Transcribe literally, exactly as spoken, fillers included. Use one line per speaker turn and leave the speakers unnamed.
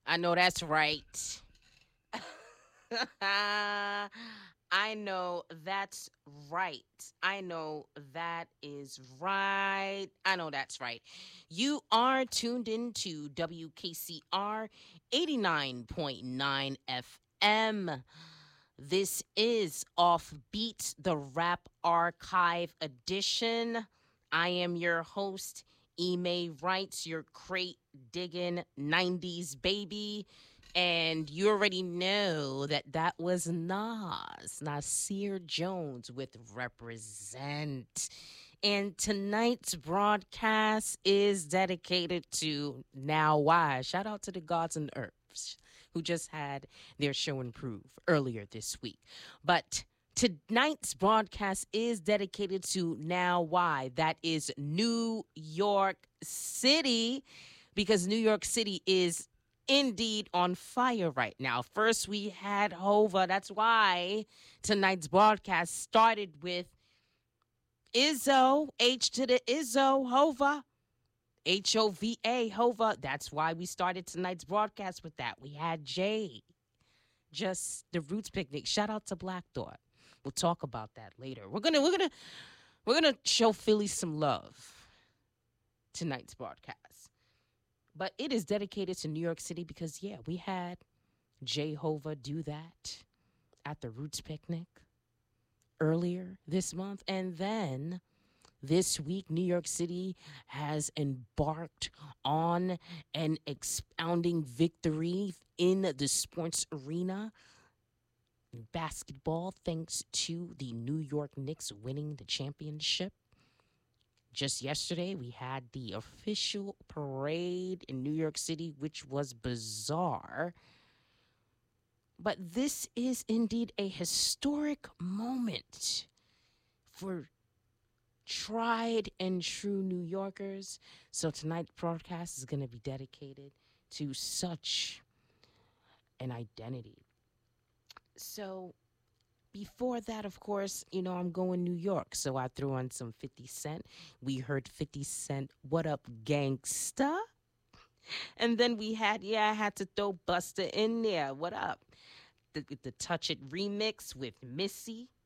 I know that's right. I know that's right. I know that is right. I know that's right. You are tuned into W K C R eighty-nine point nine F M. This is Offbeat, the Rap Archive edition. I am your host, Ime Wrights, your crate digging nineties baby. And you already know that that was Nas, Nasir Jones with Represent. And tonight's broadcast is dedicated to Now Why. Shout out to the gods and earths who just had their show improve earlier this week. But tonight's broadcast is dedicated to Now Why. That is New York City, because New York City is indeed on fire right now. First, we had Hova. That's why tonight's broadcast started with Izzo, H to the Izzo, Hova. H O V A, Hova. That's why we started tonight's broadcast with that. We had Jay, just the Roots Picnic. Shout out to Black Thought. We'll talk about that later. We're gonna we're gonna we're gonna show Philly some love tonight's broadcast. But it is dedicated to New York City because yeah, we had Jay Hova do that at the Roots Picnic earlier this month. And then this week, New York City has embarked on an expounding victory in the sports arena. Basketball, thanks to the New York Knicks winning the championship. Just yesterday, we had the official parade in New York City, which was bizarre. But this is indeed a historic moment for tried and true New Yorkers. So tonight's broadcast is going to be dedicated to such an identity. So before that, of course, you know, I'm going New York. So I threw on some fifty Cent. We heard fifty Cent, What Up Gangsta? And then we had, yeah, I had to throw Buster in there. What up? The, the Touch It remix with Missy.